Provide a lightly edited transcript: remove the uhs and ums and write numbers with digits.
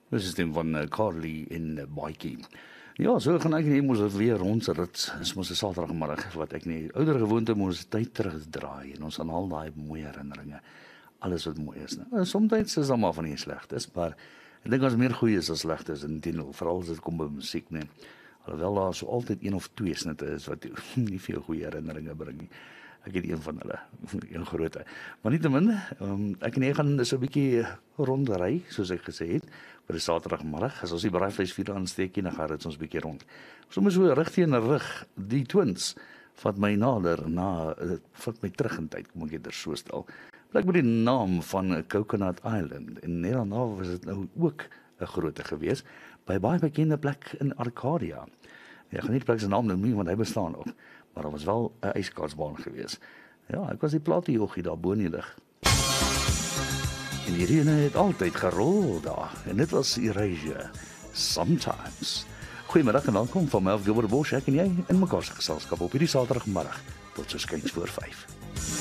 Dis die stem van Carly in Baatjie. Ja, so gaan ek nie moes dit weer rondrit. Dis mos 'n Saterdagmiddag wat ek nie ouer gewoonte moes tyd terugdraai en ons aan al daai mooi herinneringe. Alles wat mooi is. Nou, soms is daar maar van die slegtes, maar ek dink ons meer goeies as slegtes in teen, veral as dit kom by musiek, nee. Alhoewel daar so altyd een of twee snitte is wat nie veel goeie herinneringe bring nie. Ek het een van hulle, een groote. Maar nietemin, ek en jy gaan so 'n bietjie rondry, soos ek gesê het, vir 'n Saterdagmiddag. As ons die braaivleisvuur aansteekie, dan gaan dit ons bietjie rond. Soms so rig teen rig, die Twins vat my nader, vat my terug in tyd, kom ek dit so stel. Blyk by die naam van Coconut Island, en net daarna was dit nou ook 'n groote gewees, by 'n baie bekende plek in Arcadia. Ek gaan nie die plek se naam noem nie, want hy bestaan nog, maar daar was wel 'n ijskaatsbaan gewees. Ja, ek was die platejoggie daar bo in die lug. En die reën het altyd gerol daar, en dit was Erasure, Sometimes. Goeiemiddag en welkom van my Gilbert Bosch, ek en jy in mekaar se geselskap op hierdie Saterdagmiddag, tot so skuins voor 5.